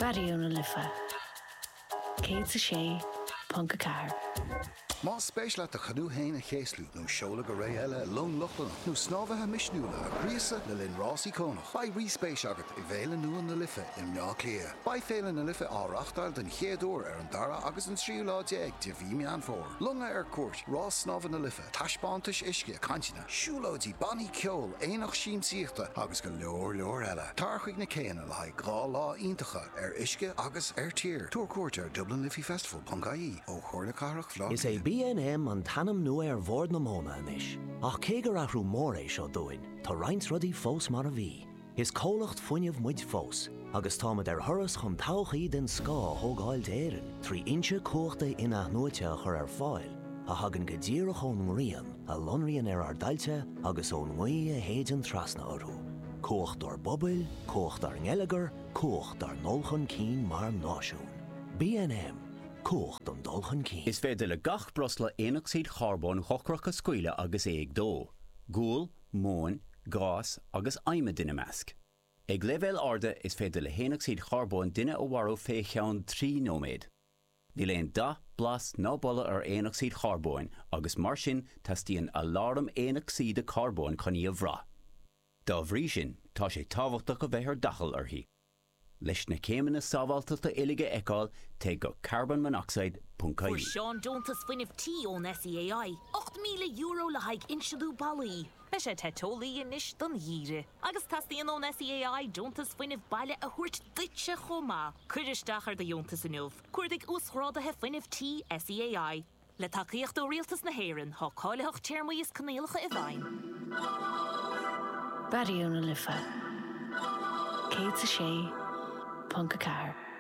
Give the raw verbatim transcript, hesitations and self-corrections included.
Bariúna lifa. Céad sa sé, punca car. Má spéis leat a chadú héin a chéslú nó seola go ré eile lón lochlan nó snábhathe misnúla a chríosa le linn rásí cónach. Ba rí spéis agat i bhéile nua na lifa i mná clia. Ba féile na lifa áreachtáil den chéadúir ar an dara agus an tríú lá déag de bhí meán fór. Lunga ar cuairt, rás snábha na lifa, taispántais isce cantina, siúlóidí baní ceol, éonach síim síochta agus go leor leor eile. Tarchuig na céanna le haid gá lá iontacha ar isce agus ar tír. Túr cuairt ar Dublin Liffey Festival punca í ó chóirla carach flá. Is é B N M an tanam nua ar bhord na móna inis. Ach cégur ahrú mór é seo dúin, tá roinnt rudí fós mar a bhí. Is cólacht fuinneamh muid fós, agus támad ar thuras chun tauchaí den scá thógáil d'éireann, trí inse cuachta ina nuaite chur ar fáil, a hagan go ddíireach ón rian, a lonrian ar ardailte agus ón ngaí a héad an trasna orthú. Cuacht ar bobail, cuacht ar ngeileagar, cuacht ar nolchan cín mar náisiún. B N M. Cuacht an dulchan cín. Is féidir le gach brosla éonaxid charbón chocrach a scuile agus éag dó. Gúil, móin, gás agus aime duine measc. Ag leibhéil arda is féidir le héonaxid charbón duine ó warú fé cheann trí nóméid. Ní léon da blas ná bolla ar éonaxid charbón agus mar sin tastíonn alarm éonaxide carbón chuní a bhrá. Dá bhrí sin tá sé tábhachtach go bheith ar dachal orthaí. Leis na céimena sábháilteachta uilige eicáil te go carbon monoxide punca í. Fuair Seán Dúntas fuinneamh tí ón S E A I, ocht míle euro le haig inseadú ballaí. Be sé tetólaí inis don dhíre. Agus tastíonn ón S E A I Dúntas fuinneamh baile a thuirt duitse chomá. Cuiristeach ar de Dúntas inniuh. Cuirdig úsrádathe fuinneamh tí S E A I. Le tacaíocht ó rialtas na héireann, thá cáileach téirmaíos canéalacha i bhain. Bariúna lifa. Céad sa sé, punca car.